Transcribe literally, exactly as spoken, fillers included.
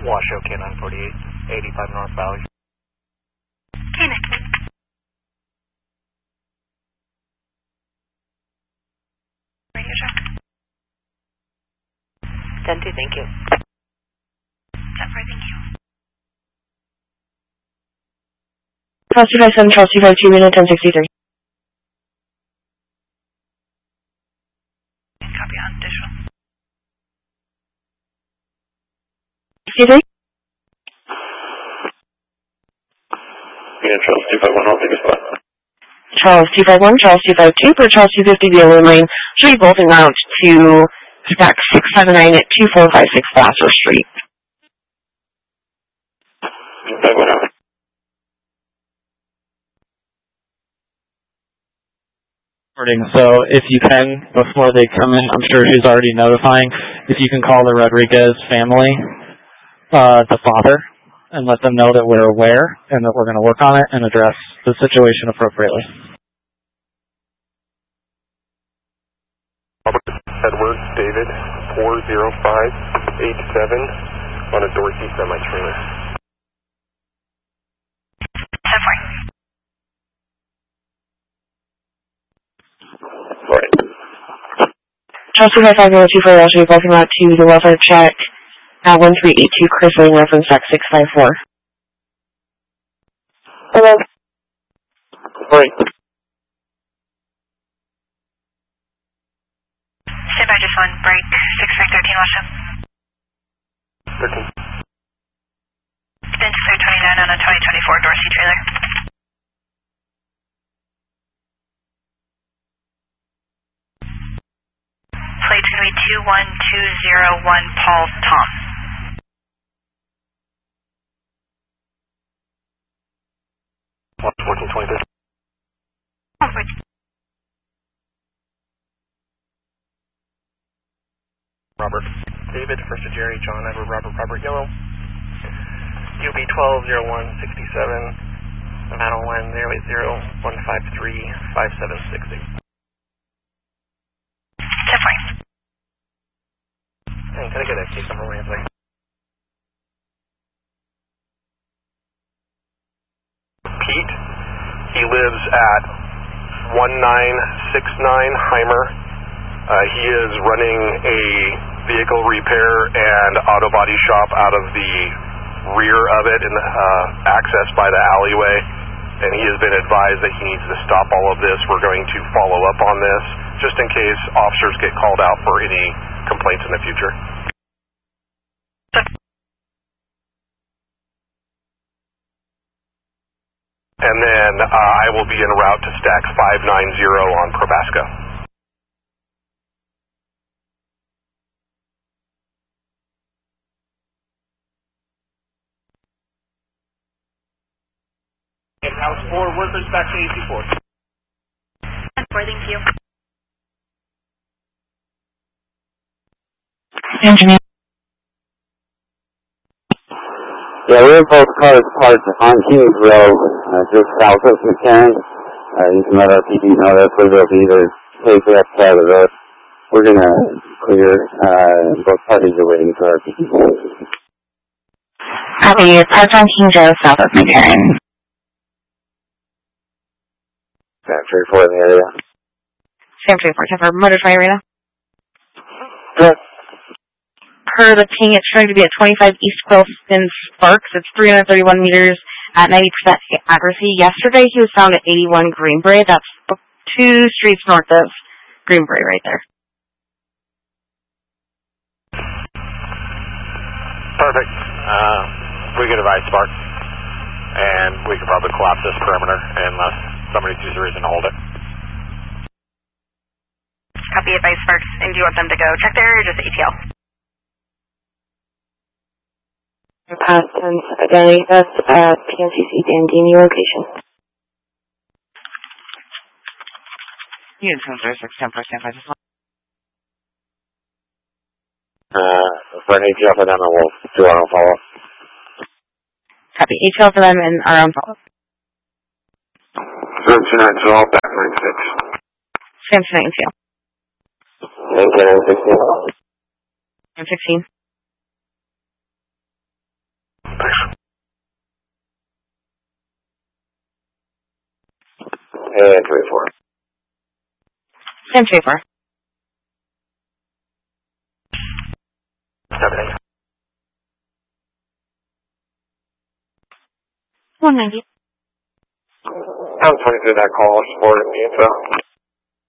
Washoe K nine forty-eight, eighty-five North Valley. K nine. Radio check. ten two, thank you. ten four, thank you. Charles two five seven, Charles two five two, unit ten sixty-three. Copy on digital. sixty-three? Yeah, Charles two five one, I'll take a spot. Charles two five one, Charles two five two, for Charles two fifty, the Alien Lane, should be bolting out to stack six seven nine at two four five six Vassar Street. five one zero. So if you can, before they come in, I'm sure she's already notifying, if you can call the Rodriguez family, uh, the father, and let them know that we're aware and that we're going to work on it and address the situation appropriately. Edward David four zero five eight seven on a Dorsey semi-trailer. ten four. Right. Charles two five five zero two four, should be bolting out to the welfare check at one three eight two Chris Lane, reference stack six five four. Hello. Right. Stand by just on break. six five thirteen, Washoe. thirteen. Spin six twenty-nine on a twenty twenty-four Dorsey trailer. Plate's going to be two one two zero one Paul Tom. fourteen twenty-three. Robert David, first to Jerry, John Edward, Robert, Robert Yellow. U B twelve zero one sixty-seven, Madeline zero eight zero one five three five seven six eight. ten four. Hey, can I get a case number when it's like? Pete, he lives at one nine six nine Heimer. Uh, he is running a vehicle repair and auto body shop out of the rear of it and uh, accessed by the alleyway, and he has been advised that he needs to stop all of this. We're going to follow up on this just in case officers get called out for any complaints in the future. And then uh, I will be en route to stack five nine zero on Probasca. And House four, workers back to A C four. ten four, thank you. Engineer. Yeah, we're both cars parked on Kings Road, uh, just south of McCarran. Uh, you can let our P D know that's where they'll be. They're safe left side of us. We're going to clear. Uh, both parties are waiting for our P D. Copy, parked on Kings Road, south of McCarran. Sam three four in the area. Sam three four, ten four, motor fire radar. Yes. Per the ping, it's showing to be at twenty-five East Quilston Sparks. It's three hundred thirty-one meters at ninety percent accuracy. Yesterday, he was found at eighty-one Greenbrae. That's two streets north of Greenbrae right there. Perfect. Uh, we get a vice spark, and we can probably collapse this perimeter unless somebody sees a reason to hold it. Copy advice Sparks. And do you want them to go check there or just A T L? Past tense, identity theft at P N C C Dandini location. Unit ten thirty-six, ten four, stand by just one. Uh, for an A T L for them, and we'll do our own follow-up. Copy, A T L for them and our own follow-up. zero two nine twelve, back nine six. Sam tonight and Seal. nine ten and sixteen. And sixteen. and twenty-four. Sam Schaefer. Seven. one ninety. I'm twenty-three, that call, supporting the info.